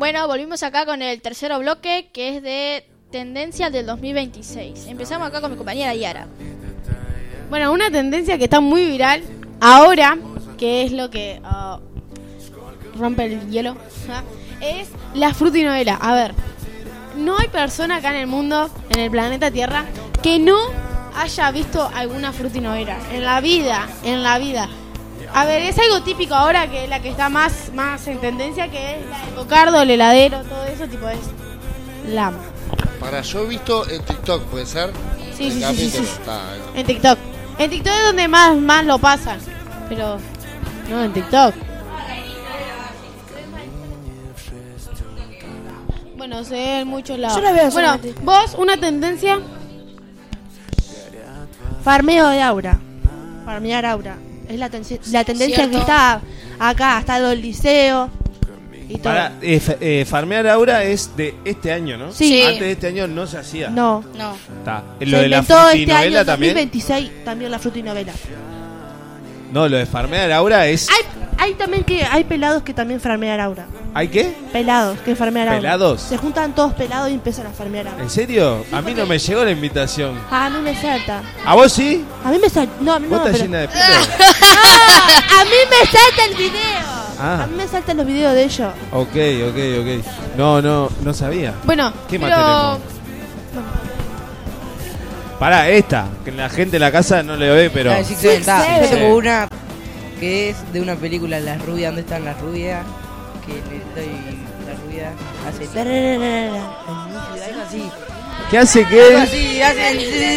Bueno, volvimos acá con el tercero bloque, que es de tendencia del 2026. Empezamos acá con mi compañera Yara. Bueno, una tendencia que está muy viral ahora, que es lo que rompe el hielo, es la frutinovela. A ver, no hay persona acá en el mundo, en el planeta Tierra, que no haya visto alguna frutinovela. En la vida. A ver, es algo típico ahora, que es la que está más en tendencia, que es la de Cocardo, el heladero, todo eso, tipo es lama. Para yo he visto en TikTok, ¿puede ser? Sí. Está, En TikTok. En TikTok es donde más lo pasan. Pero no en TikTok. Bueno, se ve en muchos lados. Yo la veo bueno, solamente. vos, una tendencia. Farmeo de aura. Farmear aura. Es la tendencia ¿Cierto? que está acá, está el liceo y todo. Farmear Aura es de este año, ¿no? Sí. Antes de este año no se hacía. No. Está. Se Lo de la inventó este frutinovela año, también. 2026, también la frutinovela. No, lo de Farmear Aura es. Hay también que hay pelados que también farmean aura. ¿Hay qué? Pelados que farmean aura. ¿Pelados? Se juntan todos pelados y empiezan a farmear aura. ¿En serio? A mí no me llegó la invitación. A mí me salta. ¿A vos sí? A mí me salta. No, a mí ¿Vos no. estás Pero... llena de pelo? ¡Ah! A mí me salta el video. Ah. A mí me saltan los videos de ellos. Ok. No sabía. Bueno, ¿Qué más pero tenemos? Pará, esta, que la gente de la casa no le ve, pero... Sí, yo Sí. tengo una que es de una película, Las Rubias. ¿Dónde están las rubias? Que le doy la rubia, hace... Algo así. ¿Qué hace Algo qué? así, hace...